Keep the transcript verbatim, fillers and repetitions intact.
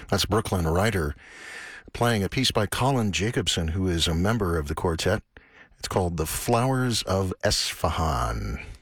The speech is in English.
That's Brooklyn Ryder playing a piece by Colin Jacobson, who is a member of the quartet. It's called The Flowers of Esfahan.